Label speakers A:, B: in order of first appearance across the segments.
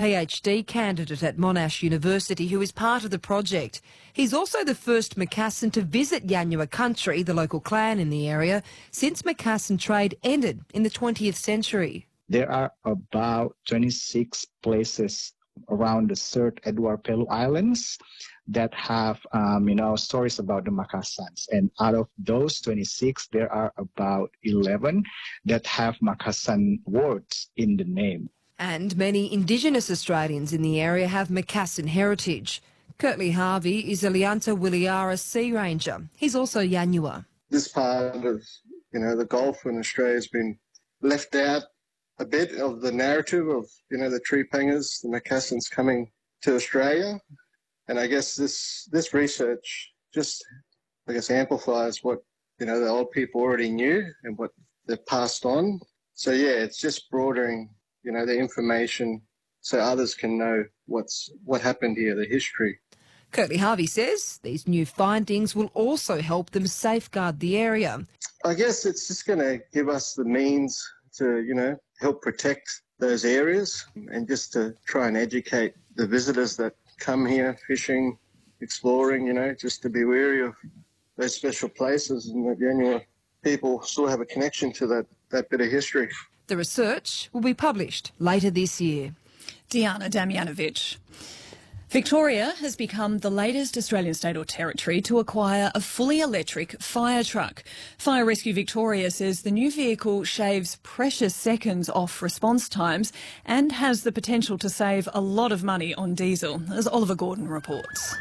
A: PhD candidate at Monash University who is part of the project. He's also the first Macassan to visit Yanyuwa country, the local clan in the area, since Macassan trade ended in the 20th century.
B: There are about 26 places around the Sir Edward Pellew Islands that have, stories about the Macassans. And out of those 26, there are about 11 that have Macassan words in the name.
A: And many Indigenous Australians in the area have Macassan heritage. Curtly Harvey is a Lianta Wiliara Sea Ranger. He's also Yanyuwa.
C: This part of, the Gulf in Australia has been left out a bit of the narrative of, the tree pangers, the Macassans coming to Australia. And I guess this research just, amplifies what, the old people already knew and what they've passed on. So, yeah, it's just broadening, the information so others can know what happened here, the history.
A: Curtly Harvey says these new findings will also help them safeguard the area.
C: I guess it's just going to give us the means to, help protect those areas and just to try and educate the visitors that come here fishing, exploring, just to be wary of those special places and that Yanyuwa people still have a connection to that bit of history.
A: The research will be published later this year.
D: Diana Damjanovic. Victoria has become the latest Australian state or territory to acquire a fully electric fire truck. Fire Rescue Victoria says the new vehicle shaves precious seconds off response times and has the potential to save a lot of money on diesel, as Oliver Gordon reports.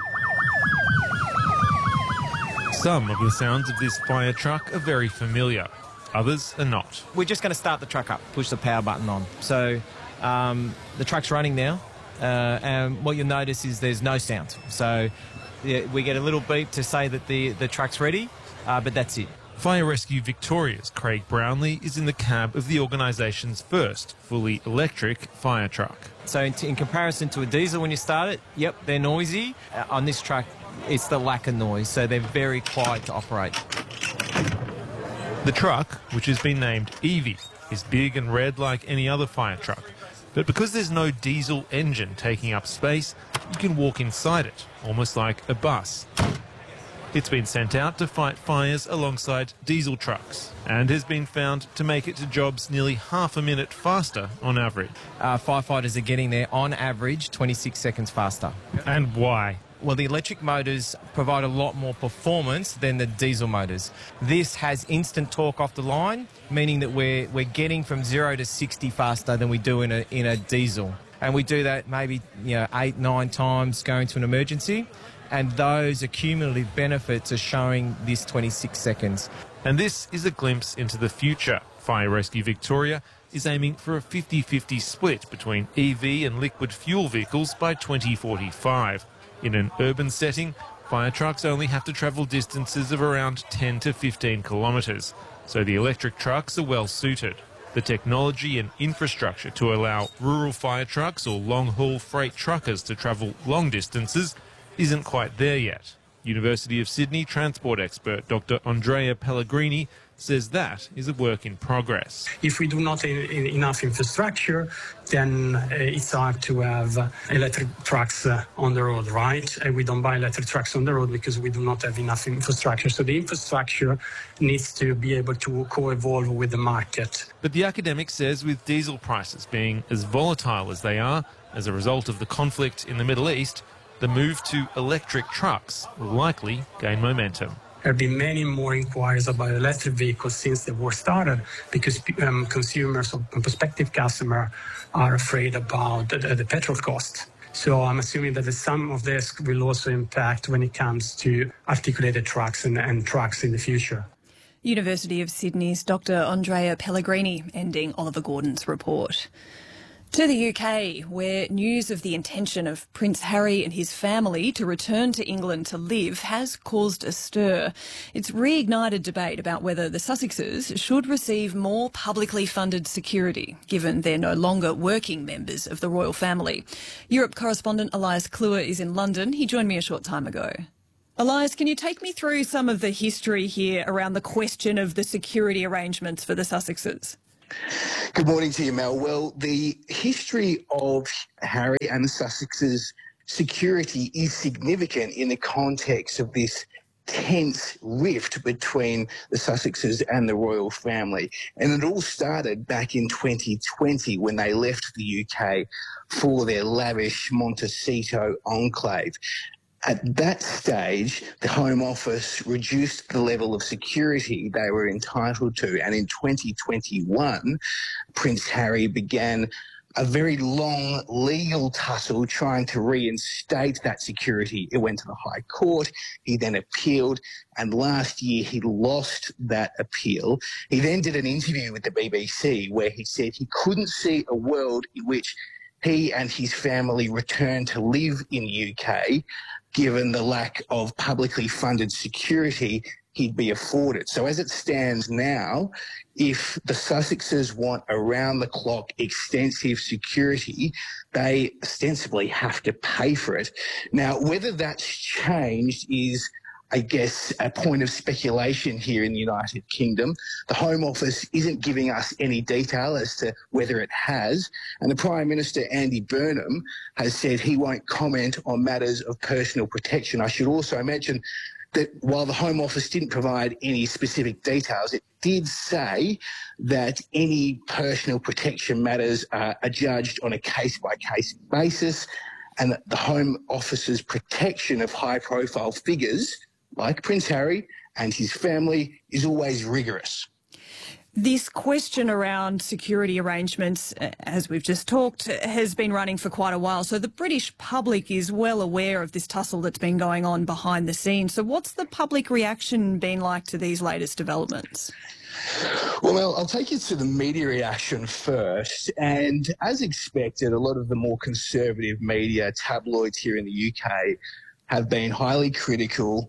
E: Some of the sounds of this fire truck are very familiar, others are not.
F: We're just going to start the truck up, push the power button on. So the truck's running now. And what you'll notice is there's no sound. So we get a little beep to say that the truck's ready, but that's it.
E: Fire Rescue Victoria's Craig Brownlee is in the cab of the organisation's first fully electric fire truck.
F: So in comparison to a diesel when you start it, yep, they're noisy. On this truck, it's the lack of noise, so they're very quiet to operate.
E: The truck, which has been named Evie, is big and red like any other fire truck. But because there's no diesel engine taking up space, you can walk inside it, almost like a bus. It's been sent out to fight fires alongside diesel trucks and has been found to make it to jobs nearly half a minute faster on average.
F: Firefighters are getting there on average 26 seconds faster.
E: And why?
F: Well, the electric motors provide a lot more performance than the diesel motors. This has instant torque off the line, meaning that we're getting from 0 to 60 faster than we do in a diesel. And we do that maybe 8, 9 times going to an emergency. And those accumulative benefits are showing this 26 seconds.
E: And this is a glimpse into the future. Fire Rescue Victoria is aiming for a 50-50 split between EV and liquid fuel vehicles by 2045. In an urban setting, fire trucks only have to travel distances of around 10 to 15 kilometres, so the electric trucks are well suited. The technology and infrastructure to allow rural fire trucks or long-haul freight truckers to travel long distances isn't quite there yet. University of Sydney transport expert Dr. Andrea Pellegrini says that is a work in progress.
G: If we do not have enough infrastructure, then it's hard to have electric trucks on the road, right? We don't buy electric trucks on the road because we do not have enough infrastructure. So the infrastructure needs to be able to co-evolve with the market.
E: But the academic says with diesel prices being as volatile as they are as a result of the conflict in the Middle East, the move to electric trucks will likely gain momentum.
G: There have been many more inquiries about electric vehicles since the war started because consumers or prospective customers are afraid about the petrol cost. So I'm assuming that some of this will also impact when it comes to articulated trucks and trucks in the future.
D: University of Sydney's Dr. Andrea Pellegrini, ending Oliver Gordon's report. To the UK, where news of the intention of Prince Harry and his family to return to England to live has caused a stir. It's reignited debate about whether the Sussexes should receive more publicly funded security, given they're no longer working members of the royal family. Europe correspondent Elias Kluwer is in London. He joined me a short time ago. Elias, can you take me through some of the history here around the question of the security arrangements for the Sussexes?
H: Good morning to you, Mel. Well, the history of Harry and the Sussexes' security is significant in the context of this tense rift between the Sussexes and the royal family. And it all started back in 2020 when they left the UK for their lavish Montecito enclave. At that stage, the Home Office reduced the level of security they were entitled to, and in 2021, Prince Harry began a very long legal tussle trying to reinstate that security. It went to the High Court, he then appealed, and last year he lost that appeal. He then did an interview with the BBC where he said he couldn't see a world in which he and his family returned to live in the UK, given the lack of publicly funded security he'd be afforded. So as it stands now, if the Sussexes want around-the-clock extensive security, they ostensibly have to pay for it. Now, whether that's changed is, I guess, a point of speculation here in the United Kingdom. The Home Office isn't giving us any detail as to whether it has, and the Prime Minister, Andy Burnham, has said he won't comment on matters of personal protection. I should also mention that while the Home Office didn't provide any specific details, it did say that any personal protection matters are judged on a case-by-case basis, and that the Home Office's protection of high-profile figures like Prince Harry and his family is always rigorous.
D: This question around security arrangements, as we've just talked, has been running for quite a while. So the British public is well aware of this tussle that's been going on behind the scenes. So what's the public reaction been like to these latest developments?
H: Well, I'll take you to the media reaction first. And as expected, a lot of the more conservative media, tabloids here in the UK, have been highly critical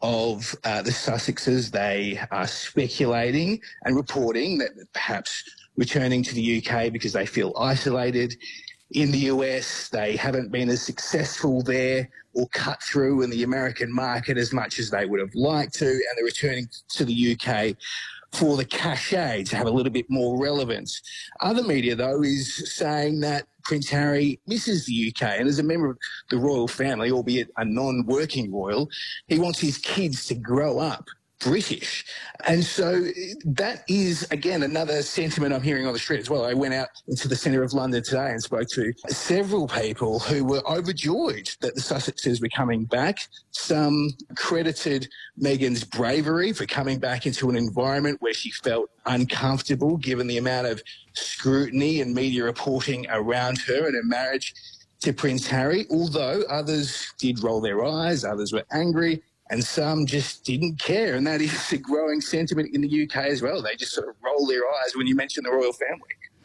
H: of the Sussexes. They are speculating and reporting that perhaps returning to the UK because they feel isolated in the US, they haven't been as successful there or cut through in the American market as much as they would have liked to, and they're returning to the UK for the cachet, to have a little bit more relevance. Other media, though, is saying that Prince Harry misses the UK, and as a member of the royal family, albeit a non-working royal, he wants his kids to grow up British. And so that is, again, another sentiment I'm hearing on the street as well. I went out into the centre of London today and spoke to several people who were overjoyed that the Sussexes were coming back. Some credited Meghan's bravery for coming back into an environment where she felt uncomfortable given the amount of scrutiny and media reporting around her and her marriage to Prince Harry, although others did roll their eyes, others were angry, and some just didn't care. And that is a growing sentiment in the UK as well. They just sort of roll their eyes when you mention the royal family.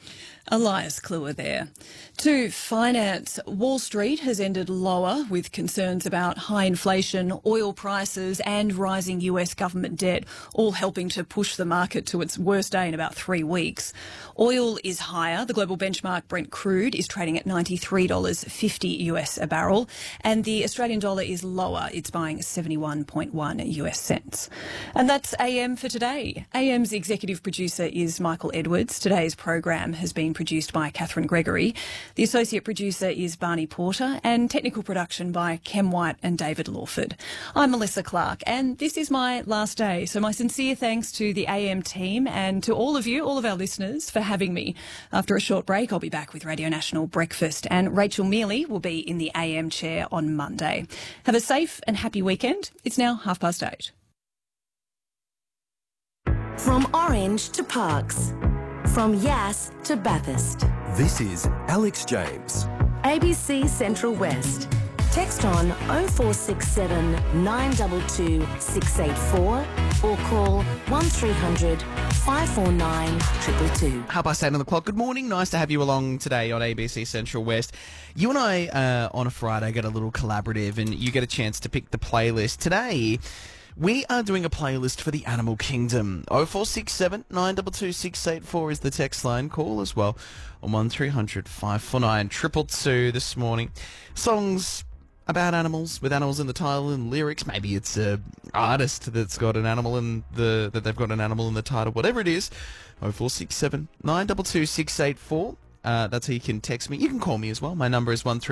D: Elias Kluwer there. To finance, Wall Street has ended lower with concerns about high inflation, oil prices and rising US government debt, all helping to push the market to its worst day in about 3 weeks. Oil is higher. The global benchmark Brent crude is trading at $93.50 US a barrel, and the Australian dollar is lower. It's buying 71.1 US cents. And that's AM for today. AM's executive producer is Michael Edwards. Today's program has been produced by Catherine Gregory. The associate producer is Barney Porter, and technical production by Kem White and David Lawford. I'm Melissa Clark, and this is my last day. So my sincere thanks to the AM team and to all of you, all of our listeners, for having me. After a short break, I'll be back with Radio National Breakfast, and Rachel Mealy will be in the AM chair on Monday. Have a safe and happy weekend. It's now 8:30.
I: From Orange to Parkes. From Yass to Bathurst.
J: This is Alex James.
I: ABC Central West. Text on 0467 922 684 or call 1300 549 222.
K: 8:30 on the clock. Good morning. Nice to have you along today on ABC Central West. You and I, on a Friday, get a little collaborative and you get a chance to pick the playlist. Today, we are doing a playlist for the Animal Kingdom. 0467 922 684 is the text line. Call as well on 1300 549 222 this morning. Songs about animals, with animals in the title and lyrics. Maybe it's a artist that's got an animal in that they've got an animal in the title. Whatever it is, 0467 922 684. That's how you can text me. You can call me as well. My number is 13.